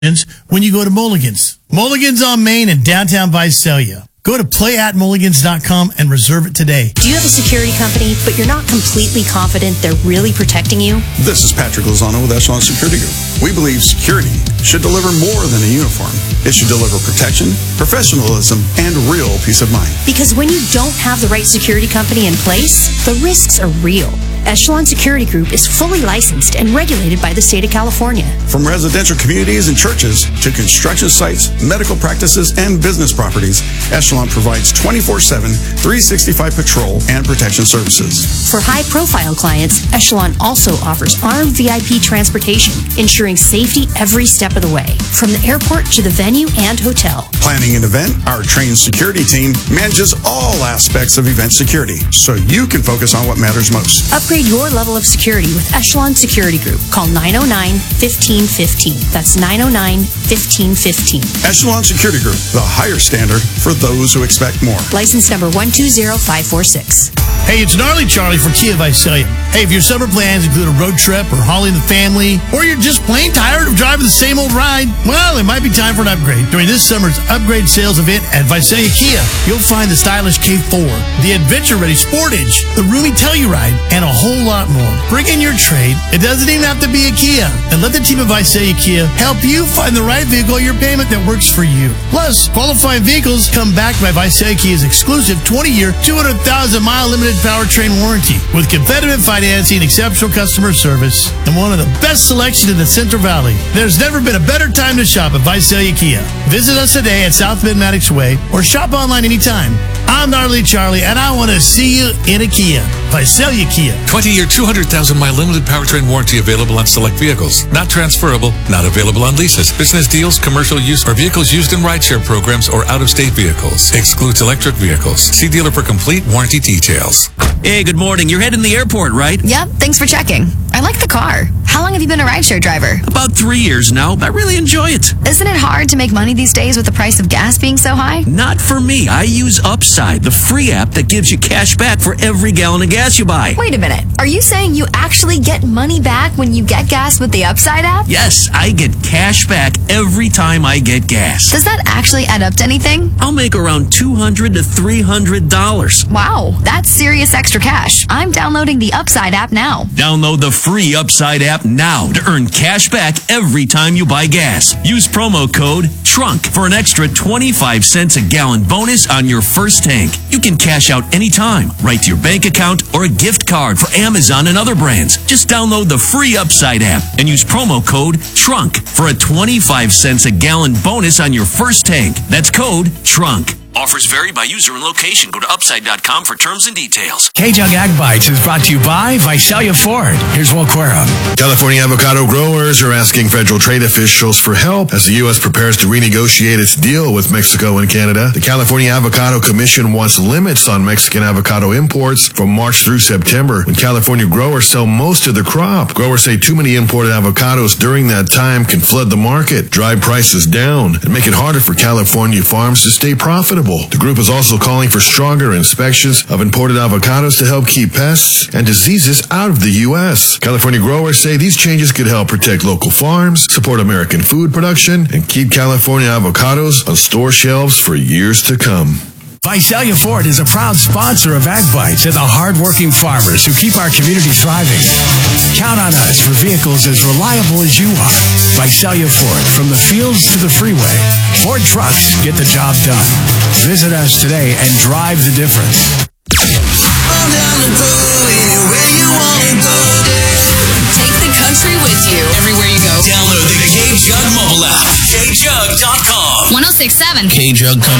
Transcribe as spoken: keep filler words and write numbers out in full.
when you go to Mulligan's. Mulligan's on Main in downtown Visalia. Go to play at mulligans dot com and reserve it today. Do you have a security company, but you're not completely confident they're really protecting you? This is Patrick Lozano with Echelon Security Group. We believe security should deliver more than a uniform. It should deliver protection, professionalism, and real peace of mind. Because when you don't have the right security company in place, the risks are real. Echelon Security Group is fully licensed and regulated by the state of California. From residential communities and churches to construction sites, medical practices, and business properties, Echelon provides twenty-four seven, three sixty-five patrol and protection services. For high-profile clients, Echelon also offers armed V I P transportation, ensuring safety every step of the way, from the airport to the venue and hotel. Planning an event, our trained security team manages all aspects of event security, so you can focus on what matters most. Upgrade your level of security with Echelon Security Group. Call nine oh nine, fifteen fifteen. That's nine oh nine, fifteen fifteen. Echelon Security Group, the higher standard for those who expect more. License number one two zero five four six. Hey, it's Gnarly Charlie from Kia Visalia. Hey, if your summer plans include a road trip or hauling the family, or you're just plain tired of driving the same old ride, well, it might be time for an upgrade. During this summer's upgrade sales event at Visalia Kia, you'll find the stylish K four, the adventure-ready Sportage, the roomy Telluride, and a whole lot more. Bring in your trade. It doesn't even have to be a Kia. And let the team of Visalia Kia help you find the right vehicle or your payment that works for you. Plus, qualifying vehicles come backed by Visalia Kia's exclusive twenty-year, two hundred thousand mile limited powertrain warranty with competitive financing, exceptional customer service, and one of the best selection in the Central Valley. There's never been a better time to shop at Visalia Kia. Visit us today at South Bend Maddox Way or shop online anytime. I'm Gnarly Charlie, and I want to see you in a Kia. Visalia Kia. twenty-year, two hundred thousand mile limited powertrain warranty available on select vehicles. Not transferable, not available on leases, business deals, commercial use, or vehicles used in rideshare programs or out-of-state vehicles. Excludes electric vehicles. See dealer for complete warranty details. Hey, good morning. You're heading to the airport, right? Yep, thanks for checking. I like the car. How long have you been a rideshare driver? About three years now. I really enjoy it. Isn't it hard to make money these days with the price of gas being so high? Not for me. I use Upside, the free app that gives you cash back for every gallon of gas you buy. Wait a minute. Are you saying you actually get money back when you get gas with the Upside app? Yes, I get cash back every time I get gas. Does that actually add up to anything? I'll make around two hundred to three hundred dollars. Wow, that's serious extra cash. I'm downloading the Upside app now. Download the free Upside app now to earn cash back every time you buy gas. Use promo code TRUNK for an extra twenty-five cents a gallon bonus on your first tank. You can cash out anytime, right to your bank account or a gift card for Amazon and other brands. Just download the free Upside app and use promo code TRUNK for a twenty-five cents a gallon bonus on your first tank. That's code TRUNK. Offers vary by user and location. Go to upside dot com for terms and details. K-Jug Ag Bites is brought to you by Visalia Ford. Here's Will Quera. California avocado growers are asking federal trade officials for help as the U S prepares to renegotiate its deal with Mexico and Canada. The California Avocado Commission wants limits on Mexican avocado imports from March through September, when California growers sell most of their crop. Growers say too many imported avocados during that time can flood the market, drive prices down, and make it harder for California farms to stay profitable. The group is also calling for stronger inspections of imported avocados to help keep pests and diseases out of the U S. California growers say these changes could help protect local farms, support American food production, and keep California avocados on store shelves for years to come. Visalia Ford is a proud sponsor of Ag Bites and the hard-working farmers who keep our community thriving. Count on us for vehicles as reliable as you are. Visalia Ford, from the fields to the freeway. Ford trucks get the job done. Visit us today and drive the difference. I'm down to go anywhere you want to go. Take the country with you everywhere you go. Download the K-Jug mobile app. K Jug dot com. one oh six point seven K-Jug comes